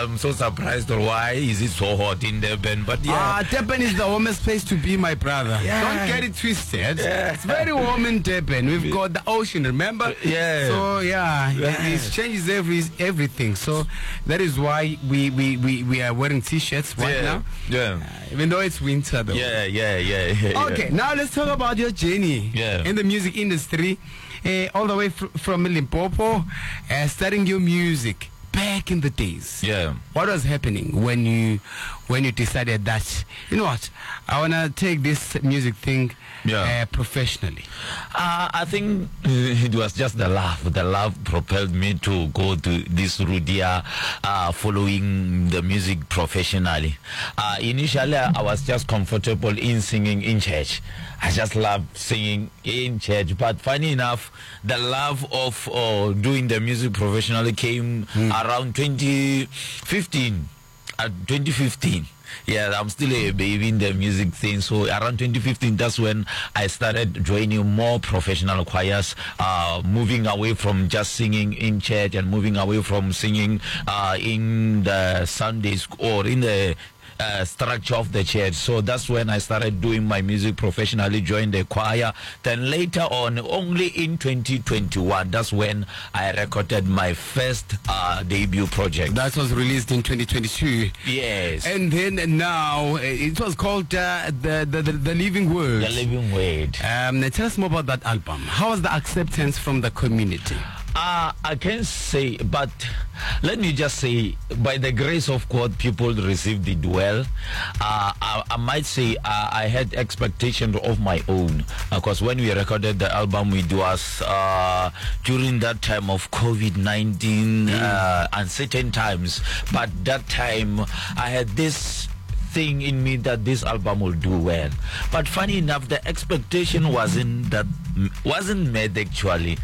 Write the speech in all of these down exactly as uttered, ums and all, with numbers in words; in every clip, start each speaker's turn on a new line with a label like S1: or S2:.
S1: I'm so surprised. Or why is it so hot in Durban? But yeah,
S2: Ah, Durban is the warmest place to be, my brother.
S1: Yeah.
S2: Don't get it twisted.
S1: Yeah.
S2: It's very warm in Durban. We've got the ocean, remember?
S1: Yeah.
S2: So yeah,
S1: Yeah.
S2: it changes every everything. So that is why we we, we, we are wearing t-shirts right
S1: yeah,
S2: now.
S1: yeah,
S2: Uh, even though it's winter, though.
S1: yeah, yeah, yeah, yeah.
S2: Okay, now let's talk about your journey
S1: Yeah.
S2: in the music industry, uh, all the way fr- from Limpopo, uh, starting your music back in the days.
S1: Yeah.
S2: What was happening when you when you decided that, you know what, I wanna take this music thing
S1: Yeah.
S2: uh, professionally?
S1: Uh, I think it was just the love. The love propelled me to go to this route here, uh, following the music professionally. Uh, initially, I was just comfortable in singing in church. I just loved singing in church. But funny enough, the love of uh, doing the music professionally came around twenty fifteen. Uh, twenty fifteen. Yeah, I'm still a baby in the music thing. So around twenty fifteen, that's when I started joining more professional choirs, uh, moving away from just singing in church and moving away from singing uh, in the Sunday school or in the uh, structure of the church. So that's when I started doing my music professionally, joined the choir. Then later on, only in twenty twenty-one, that's when I recorded my first uh, debut project.
S2: That was released in twenty twenty-two.
S1: Yes.
S2: And then now, uh, it was called uh, the, the, the the Living Word.
S1: The Living Word.
S2: Um, tell us more about that album. How was the acceptance from the community?
S1: Uh, I can't say, but let me just say, by the grace of God, people received it well. Uh, I, I might say uh, I had expectations of my own, because when we recorded the album, it was uh, during that time of COVID nineteen, uh, uncertain times. But that time, I had this thing in me that this album will do well. But funny enough, the expectation wasn't that wasn't met actually.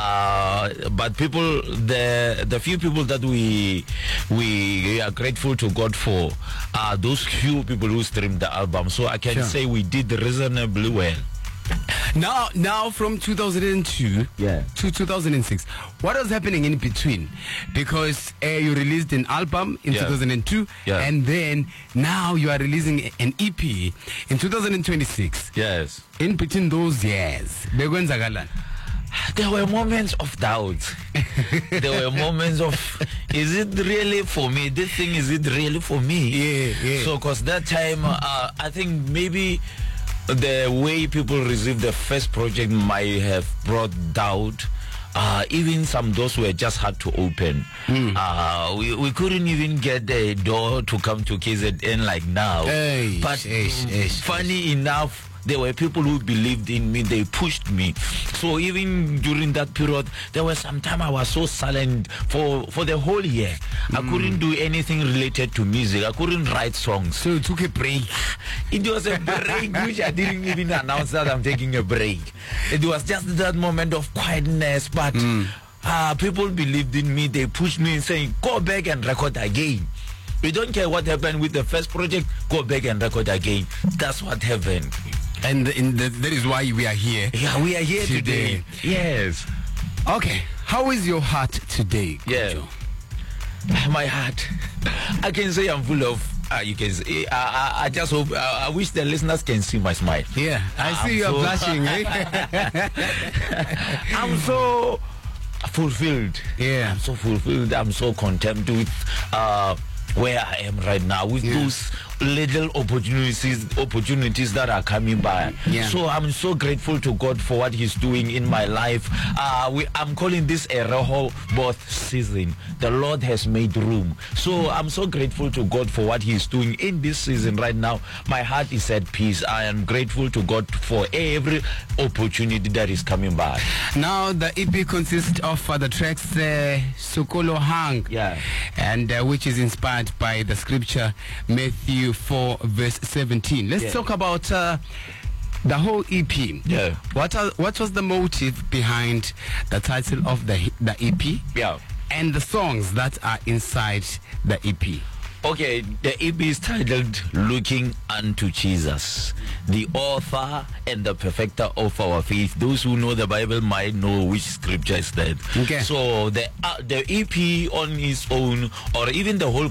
S1: Uh, but people, the the few people that we we are grateful to God for are those few people who streamed the album. So I can
S2: Sure.
S1: say we did reasonably well.
S2: Now, now from two thousand two
S1: Yeah.
S2: to two thousand six, what was happening in between? Because uh, you released an album in
S1: Yeah.
S2: two thousand two,
S1: Yeah.
S2: and then now you are releasing an E P in two thousand twenty-six.
S1: Yes.
S2: In between those years, bekwenzakala.
S1: There were moments of doubt. There were moments of, is it really for me? This thing, is it really for me?
S2: Yeah, yeah.
S1: So, because that time, uh, I think maybe the way people received the first project might have brought doubt. Uh, even some doors were just hard to open.
S2: Mm.
S1: Uh, we, we couldn't even get the door to come to K Z N like now.
S2: Hey,
S1: but
S2: eish, eish,
S1: funny enough, there were people who believed in me. They pushed me. So even during that period, there was some time I was so silent for for the whole year. Mm. I couldn't do anything related to music. I couldn't write songs.
S2: So you took a break.
S1: It was a break which I didn't even announce that I'm taking a break. It was just that moment of quietness. But mm. uh, people believed in me. They pushed me saying, go back and record again. We don't care what happened with the first project. Go back and record again. That's what happened.
S2: And in the, that is why we are here.
S1: Yeah, we are here
S2: Today.
S1: today. Yes.
S2: Okay. How is your heart today,
S1: Yeah.
S2: Kojo?
S1: My heart. I can say I'm full of. Uh, you can say. I, I, I just hope. Uh, I wish the listeners can see my smile.
S2: Yeah, I see
S1: I'm
S2: you are
S1: so-
S2: blushing. Eh?
S1: I'm so fulfilled.
S2: Yeah.
S1: I'm so fulfilled. I'm so content with uh, where I am right now, with
S2: Yeah.
S1: those little opportunities opportunities that are coming by.
S2: Yeah.
S1: So I'm so grateful to God for what He's doing in my life. Uh, we, I'm calling this a Rehoboth season. The Lord has made room. So I'm so grateful to God for what He's doing in this season right now. My heart is at peace. I am grateful to God for every opportunity that is coming by.
S2: Now the E P consists of uh, the tracks uh, Sokolo Hang,
S1: Yeah.
S2: and uh, which is inspired by the scripture Matthew four verse seventeen. Let's
S1: Yeah.
S2: talk about uh, the whole E P.
S1: Yeah.
S2: What are, what was the motive behind the title of the the E P
S1: Yeah.
S2: and the songs that are inside the E P?
S1: Okay, the E P is titled Looking Unto Jesus, the author and the perfecter of our faith. Those who know the Bible might know which scripture is that.
S2: Okay.
S1: So the uh, the E P on its own, or even the whole